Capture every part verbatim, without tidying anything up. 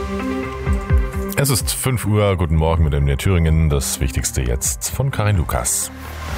Es ist fünf Uhr, guten Morgen mit M D R Thüringen, das Wichtigste jetzt von Karin Lukas.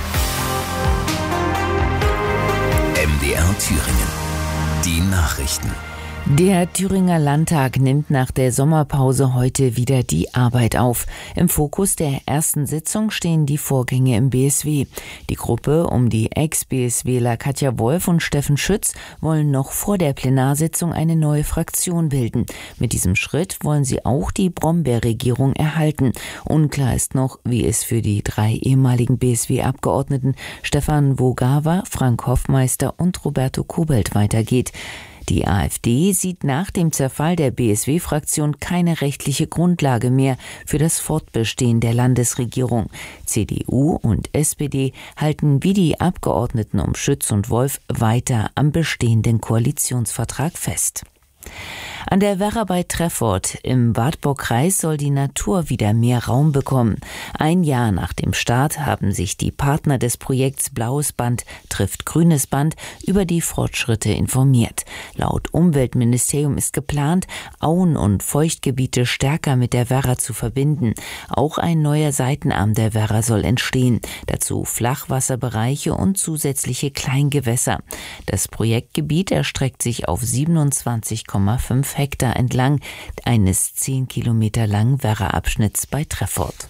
M D R Thüringen, die Nachrichten. Der Thüringer Landtag nimmt nach der Sommerpause heute wieder die Arbeit auf. Im Fokus der ersten Sitzung stehen die Vorgänge im B S W. Die Gruppe um die Ex-BSWler Katja Wolf und Steffen Schütz wollen noch vor der Plenarsitzung eine neue Fraktion bilden. Mit diesem Schritt wollen sie auch die Brombeer-Regierung erhalten. Unklar ist noch, wie es für die drei ehemaligen B S W-Abgeordneten Stefan Vogawa, Frank Hoffmeister und Roberto Kobelt weitergeht. Die AfD sieht nach dem Zerfall der B S W-Fraktion keine rechtliche Grundlage mehr für das Fortbestehen der Landesregierung. C D U und S P D halten wie die Abgeordneten um Schütz und Wolf weiter am bestehenden Koalitionsvertrag fest. An der Werra bei Treffort im Wartburgkreis soll die Natur wieder mehr Raum bekommen. Ein Jahr nach dem Start haben sich die Partner des Projekts Blaues Band trifft Grünes Band über die Fortschritte informiert. Laut Umweltministerium ist geplant, Auen- und Feuchtgebiete stärker mit der Werra zu verbinden. Auch ein neuer Seitenarm der Werra soll entstehen. Dazu Flachwasserbereiche und zusätzliche Kleingewässer. Das Projektgebiet erstreckt sich auf siebenundzwanzig Komma fünf Hektar entlang eines zehn Kilometer langen Werra-Abschnitts bei Treffort.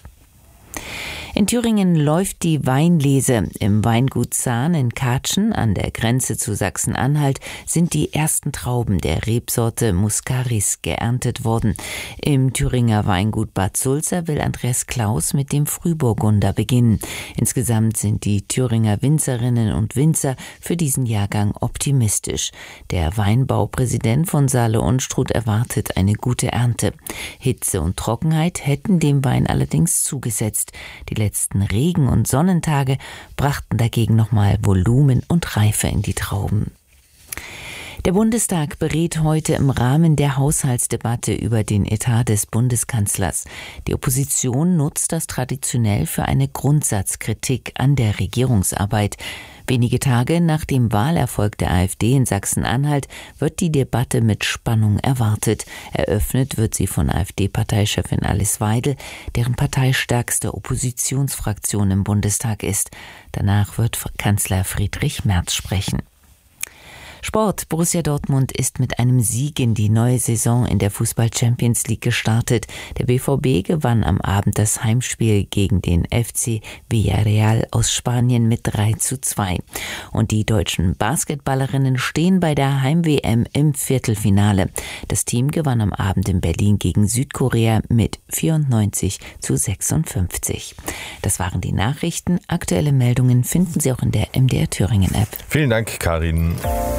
In Thüringen läuft die Weinlese. Im Weingut Zahn in Katschen an der Grenze zu Sachsen-Anhalt sind die ersten Trauben der Rebsorte Muscaris geerntet worden. Im Thüringer Weingut Bad Sulza will Andreas Klaus mit dem Frühburgunder beginnen. Insgesamt sind die Thüringer Winzerinnen und Winzer für diesen Jahrgang optimistisch. Der Weinbaupräsident von Saale-Unstrut erwartet eine gute Ernte. Hitze und Trockenheit hätten dem Wein allerdings zugesetzt. Die letzten Regen- und Sonnentage brachten dagegen nochmal Volumen und Reife in die Trauben. Der Bundestag berät heute im Rahmen der Haushaltsdebatte über den Etat des Bundeskanzlers. Die Opposition nutzt das traditionell für eine Grundsatzkritik an der Regierungsarbeit. Wenige Tage nach dem Wahlerfolg der AfD in Sachsen-Anhalt wird die Debatte mit Spannung erwartet. Eröffnet wird sie von AfD-Parteichefin Alice Weidel, deren parteistärkste Oppositionsfraktion im Bundestag ist. Danach wird Kanzler Friedrich Merz sprechen. Sport. Borussia Dortmund ist mit einem Sieg in die neue Saison in der Fußball-Champions League gestartet. Der B V B gewann am Abend das Heimspiel gegen den F C Villarreal aus Spanien mit drei zu zwei. Und die deutschen Basketballerinnen stehen bei der Heim-W M im Viertelfinale. Das Team gewann am Abend in Berlin gegen Südkorea mit vierundneunzig zu sechsundfünfzig. Das waren die Nachrichten. Aktuelle Meldungen finden Sie auch in der M D R Thüringen App. Vielen Dank, Karin.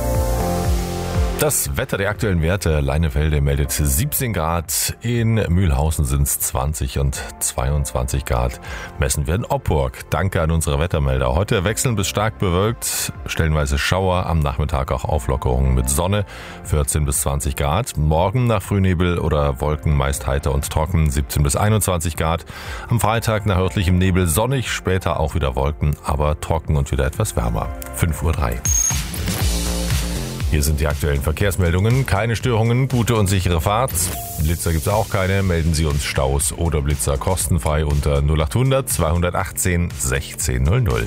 Das Wetter, der aktuellen Werte. Leinefelde meldet siebzehn Grad, in Mühlhausen sind es zwanzig und zweiundzwanzig Grad. Messen wir in Oppurg. Danke an unsere Wettermelder. Heute wechseln bis stark bewölkt, stellenweise Schauer, am Nachmittag auch Auflockerungen mit Sonne, vierzehn bis zwanzig Grad. Morgen nach Frühnebel oder Wolken meist heiter und trocken, siebzehn bis einundzwanzig Grad. Am Freitag nach örtlichem Nebel sonnig, später auch wieder Wolken, aber trocken und wieder etwas wärmer. fünf Uhr drei. Hier sind die aktuellen Verkehrsmeldungen. Keine Störungen, gute und sichere Fahrt. Blitzer gibt es auch keine. Melden Sie uns Staus oder Blitzer kostenfrei unter null achthundert zweihundertachtzehn sechzehn null null.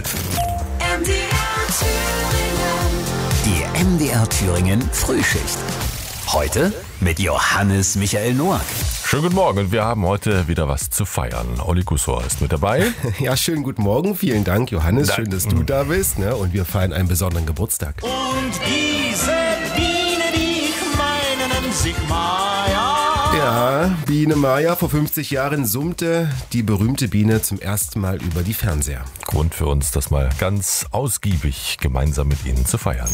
Die M D R Thüringen Frühschicht. Heute mit Johannes Michael Noack. Schönen guten Morgen und wir haben heute wieder was zu feiern. Olli Kussor ist mit dabei. Ja, schönen guten Morgen. Vielen Dank, Johannes. Dank. Schön, dass du da bist. Ne? Und wir feiern einen besonderen Geburtstag. Und diese Biene, die ich meine, nennt sich Maja. Ja, Biene Maja. Vor fünfzig Jahren summte die berühmte Biene zum ersten Mal über die Fernseher. Grund für uns, das mal ganz ausgiebig gemeinsam mit Ihnen zu feiern.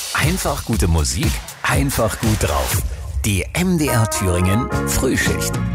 Einfach gute Musik, einfach gut drauf. Die M D R Thüringen Frühschicht.